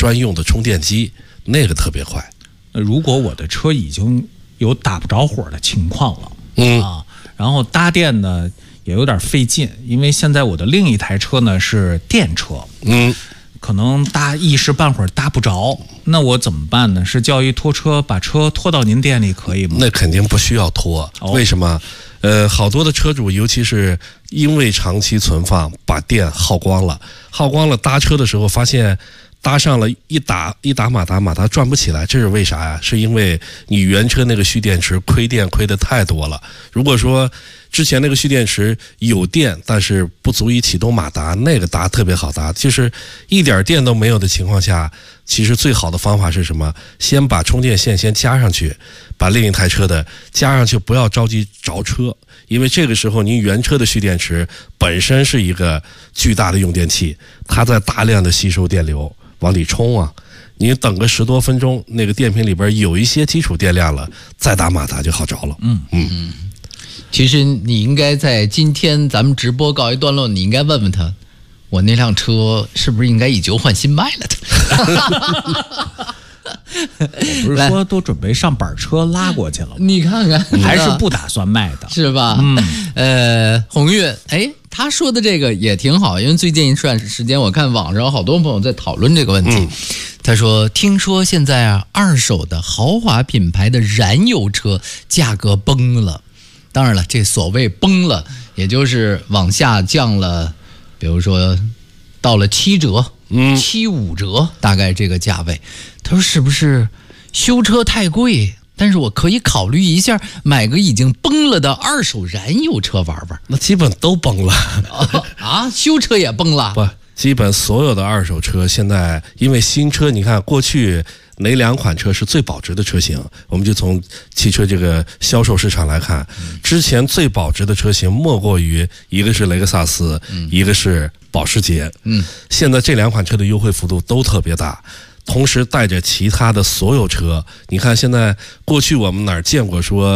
专用的充电机，那个特别快。 如果我的车已经有打不着火的情况了，然后搭电呢也有点费劲，因为现在我的另一台车呢是电车，可能一时半会儿搭不着，那我怎么办呢？是叫一拖车把车拖到您店里可以吗？ 那肯定不需要拖，为什么？好多的车主，尤其是因为长期存放，把电耗光了，搭车的时候发现搭上了一打马达转不起来，这是为啥呀？是因为你原车那个蓄电池亏电亏的太多了。如果说之前那个蓄电池有电，但是不足以启动马达，那个搭特别好搭。就是一点电都没有的情况下，其实最好的方法是什么？先把充电线先加上去，把另一台车的加上去，不要着急着车，因为这个时候您原车的蓄电池本身是一个巨大的用电器，它在大量的吸收电流往里冲啊。你等个10多分钟，那个电瓶里边有一些基础电量了，再打马达就好着了。 其实你应该在今天咱们直播告一段落，你应该问问他，我那辆车是不是应该以旧换新卖了的？ 我不是说都准备上板车拉过去了吗？ 你看看， 还是不打算卖的， 是吧？鸿运，他说的这个也挺好，因为最近一段时间我看网上好多朋友在讨论这个问题。他说，听说现在二手的豪华品牌的燃油车价格崩了。当然了，这所谓崩了，也就是往下降了，比如说到了7折、7、5折，大概这个价位。他说是不是修车太贵？但是我可以考虑一下，买个已经崩了的二手燃油车玩玩。 那基本都崩了修车也崩了？ 不，基本所有的二手车现在，因为新车，你看过去哪2款车是最保值的车型？我们就从汽车这个销售市场来看，之前最保值的车型莫过于一个是雷克萨斯，一个是保时捷。现在这2款车的优惠幅度都特别大，同时带着其他的所有车。你看现在过去我们哪儿见过说